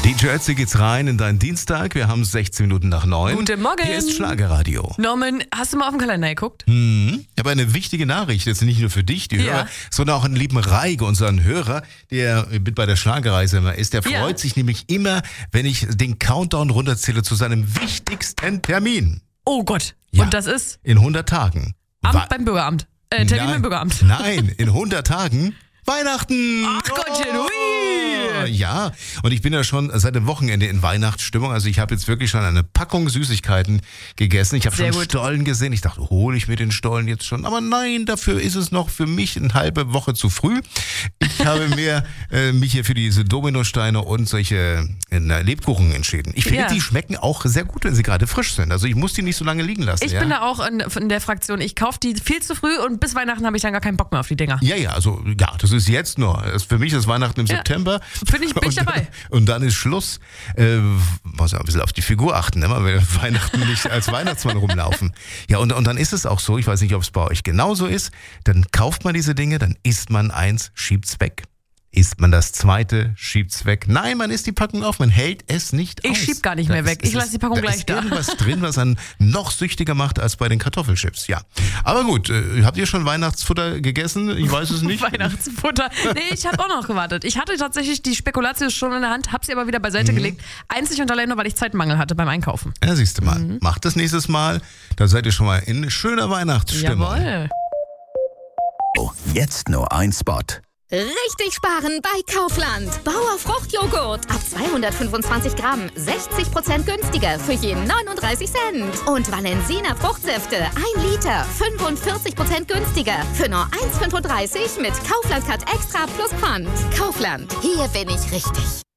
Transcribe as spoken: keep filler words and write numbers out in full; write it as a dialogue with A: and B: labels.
A: D J Ötzi geht's rein in deinen Dienstag. Wir haben sechzehn Minuten nach neun.
B: Guten Morgen.
A: Hier ist Schlagerradio.
B: Norman, hast du mal auf den Kalender geguckt?
A: Hm, aber eine wichtige Nachricht, jetzt nicht nur für dich, die
B: Ja.
A: Hörer, sondern auch einen lieben Reike, unseren Hörer, der mit bei der Schlagerreise immer ist. Der freut
B: Ja.
A: sich nämlich immer, wenn ich den Countdown runterzähle zu seinem wichtigsten Termin.
B: Oh Gott.
A: Ja.
B: Und das ist
A: In hundert Tagen.
B: Amt
A: Wa-
B: beim Bürgeramt. Äh, Termin
A: Nein.
B: beim Bürgeramt.
A: Nein, in hundert Tagen Weihnachten.
B: Ach Gottchen, hui.
A: Ja, und ich bin ja schon seit dem Wochenende in Weihnachtsstimmung. Also ich habe jetzt wirklich schon eine Packung Süßigkeiten gegessen. Ich habe
B: Sehr
A: schon
B: gut.
A: Stollen gesehen. Ich dachte, hole ich mir den Stollen jetzt schon? Aber nein, dafür ist es noch für mich eine halbe Woche zu früh. Ich habe mir äh, mich hier für diese Dominosteine und solche äh, Lebkuchen entschieden. Ich finde,
B: Ja.
A: die schmecken auch sehr gut, wenn sie gerade frisch sind. Also ich muss die nicht so lange liegen lassen.
B: Ich
A: ja?
B: bin da auch in, in der Fraktion. Ich kaufe die viel zu früh und bis Weihnachten habe ich dann gar keinen Bock mehr auf die Dinger.
A: Ja, ja, also ja, das ist jetzt nur. Das- Für mich ist Weihnachten im
B: Ja.
A: September.
B: Finde ich- bin ich
A: Und-
B: dabei.
A: Und dann ist Schluss. Äh, muss ja ein bisschen auf die Figur achten, ne? Man will Weihnachten nicht als Weihnachtsmann rumlaufen. Ja, und, und dann ist es auch so, ich weiß nicht, ob es bei euch genauso ist, dann kauft man diese Dinge, dann isst man eins, schiebt's weg. Isst man das zweite, schiebt's weg. Nein, man isst die Packung auf, man hält es nicht
B: Ich
A: aus.
B: schieb gar nicht
A: Da
B: mehr
A: ist-
B: weg. Ich
A: es
B: lass
A: ist-
B: die Packung
A: da
B: gleich
A: ist
B: da.
A: irgendwas drin, was einen noch süchtiger macht als bei den Kartoffelchips. Ja, aber gut, äh, habt ihr schon Weihnachtsfutter gegessen? Ich weiß es nicht.
B: Weihnachtsfutter. Nee, ich habe auch noch gewartet. Ich hatte tatsächlich die Spekulatius schon in der Hand, habe sie aber wieder beiseite
A: Mhm.
B: gelegt. Einzig und allein nur, weil ich Zeitmangel hatte beim Einkaufen.
A: Ja, siehst du mal.
B: Mhm.
A: Macht das nächstes Mal. Da seid ihr schon mal in schöner Weihnachtsstimmung.
B: Jawohl.
C: Jetzt nur ein Spot.
D: Richtig sparen bei Kaufland. Bauer Fruchtjoghurt. Ab zweihundertfünfundzwanzig Gramm. sechzig Prozent günstiger für jeden neununddreißig Cent. Und Valensina Fruchtsäfte. ein Liter. fünfundvierzig Prozent günstiger. Für nur eins Komma fünfunddreißig mit Kaufland Cut Extra plus Pfand. Kaufland. Hier bin ich richtig.